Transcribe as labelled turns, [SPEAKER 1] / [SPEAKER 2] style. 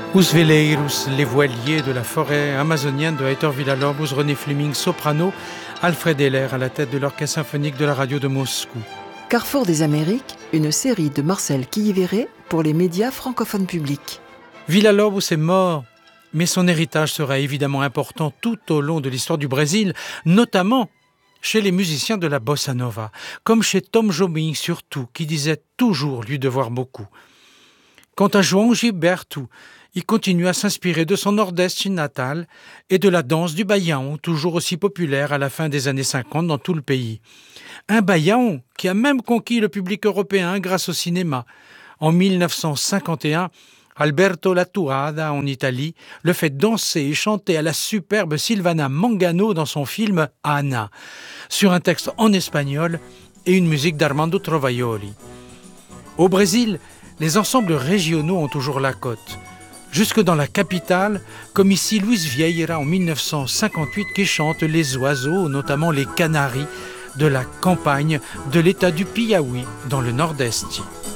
[SPEAKER 1] Os veleiros, les voiliers de la forêt amazonienne de Heitor Villa-Lobos, René Fleming, soprano, Alfred Heller à la tête de l'orchestre symphonique de la radio de Moscou.
[SPEAKER 2] Carrefour des Amériques, une série de Marcel Quilliveré pour les médias francophones publics.
[SPEAKER 1] Villa-Lobos est mort, mais son héritage sera évidemment important tout au long de l'histoire du Brésil, notamment chez les musiciens de la bossa nova, comme chez Tom Jobim surtout, qui disait toujours lui devoir beaucoup. Quant à João Gilberto, il continue à s'inspirer de son nord-est natal et de la danse du baião, toujours aussi populaire à la fin des années 50 dans tout le pays. Un baião qui a même conquis le public européen grâce au cinéma. En 1951, Alberto Lattuada, en Italie, le fait danser et chanter à la superbe Silvana Mangano dans son film Anna, sur un texte en espagnol et une musique d'Armando Trovaioli. Au Brésil, les ensembles régionaux ont toujours la cote. Jusque dans la capitale, comme ici Luis Vieira en 1958 qui chante les oiseaux, notamment les canaris, de la campagne de l'état du Piauí dans le nord-est.